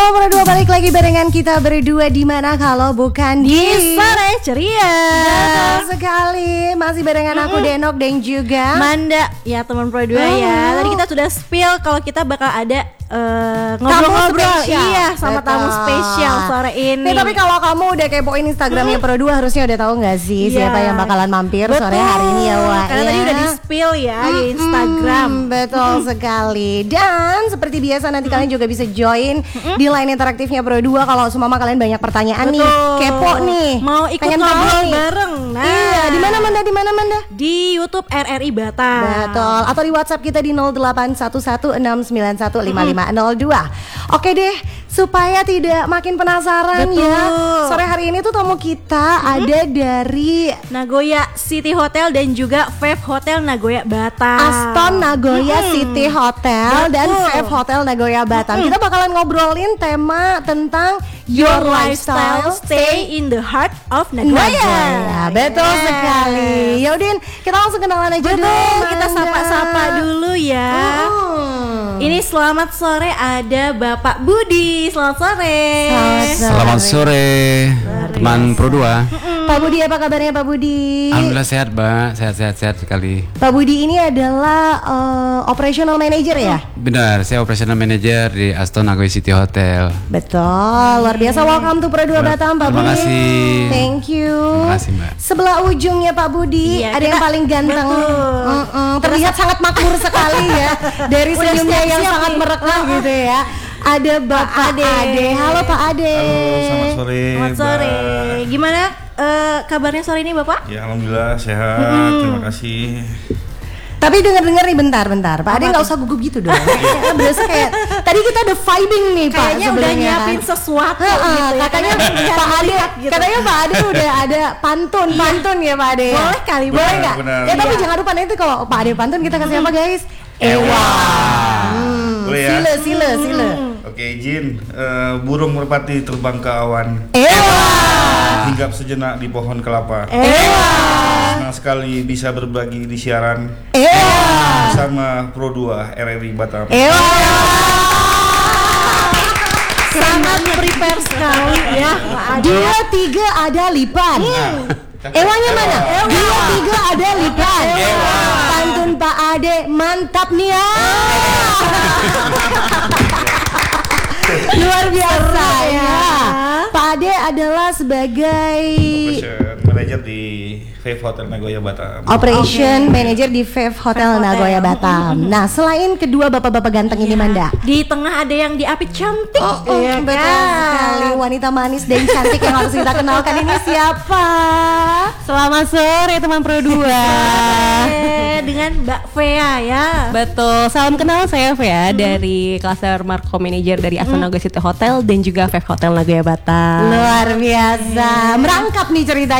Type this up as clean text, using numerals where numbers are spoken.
Teman berdua balik lagi barengan kita berdua di mana kalau bukan di Sore Ceria. Betul sekali. Masih barengan aku Denok dan juga Manda. Ya teman berdua ya. Tadi kita sudah spill kalau kita bakal ada ngobrol-ngobrol sama tamu spesial sore ini. Tapi kalau kamu udah kepoin Instagramnya Pro 2 harusnya udah tahu nggak sih siapa yang bakalan mampir sore hari ini ya Wak? Karena tadi udah di spill ya di Instagram. Betul sekali. Dan seperti biasa nanti kalian juga bisa join di line interaktifnya Pro 2 kalau semua kalian banyak pertanyaan nih, kepo nih, mau ikut pengen ngobrol nih bareng. Nah, iya, di mana Manda? Di YouTube RRI Batam. Betul. Atau di WhatsApp kita di 0811691502. Oke deh, supaya tidak makin penasaran ya. Sore hari ini tuh tamu kita ada dari Nagoya City Hotel dan juga Fave Hotel Nagoya Batam. Aston Nagoya City Hotel dan Fave Hotel Nagoya Batam. Kita bakalan ngobrolin tema tentang Your lifestyle stay in the heart of Nagoya. Betul sekali. Yaudin, kita langsung kenalan aja dulu. Kita sapa-sapa dulu ya. Ini selamat sore ada Bapak Budi. Selamat sore. Selamat sore teman Pro 2. Pak Budi, apa kabarnya Pak Budi? Alhamdulillah sehat Mbak, sehat sekali. Pak Budi ini adalah operational manager ya? Benar, saya operational manager di Aston Nagoya City Hotel. Betul, luar biasa. Welcome to Pro 2 Batam Pak Budi. Terima kasih. Thank you. Terima kasih Mbak. Sebelah ujungnya Pak Budi ada yang paling ganteng. Terlihat sangat makmur sekali ya. Dari senyumnya yang sangat merekah gitu ya. Ada Bapak Ade. Halo Pak Ade. Halo, selamat sore. Selamat sore. Gimana kabarnya sore ini Bapak? Ya alhamdulillah sehat. Terima kasih. Tapi dengar-dengar nih bentar. Pak Ade nggak usah gugup gitu dong. Kayaknya berasa kayak tadi kita ada vibing nih Pak. Kayaknya udah nyiapin sesuatu gitu ya. Katanya Pak Ade, katanya Pak Ade udah ada pantun ya Pak Ade. Boleh kali, boleh nggak? Ya tapi jangan lupa nanti kalau Pak Ade pantun kita kasih apa guys? Ewa. Boleh ya? Sile. Oke, izin. Burung merpati terbang ke awan. Ewa. Hinggap sejenak di pohon kelapa. Ewa. Senang sekali bisa berbagi di siaran. Ewa. Bersama Pro 2 RRI Batam. Ewa. Sangat prepare sekali ya Pak Ade. 2, 3 ada lipan. Ewanya mana? 2, 3 ada lipan. Pantun Pak Ade mantap nih ya. Luar biasa ya. Pak Ade adalah sebagai Operation Manager di Fave Hotel Nagoya Batam. Operation Manager di Fave Hotel Nagoya Batam. Nah, selain kedua bapak-bapak ganteng ini Manda, di tengah ada yang diapit cantik. Betul sekali, wanita manis dan cantik yang harus kita kenalkan ini siapa? Selamat sore teman Pro 2. Dengan Mbak Fea ya. Betul, salam kenal, saya Fea dari Cluster Marco Manager dari Aston Nagoya City Hotel dan juga Fave Hotel Nagoya Batam. Luar biasa, merangkap nih cerita.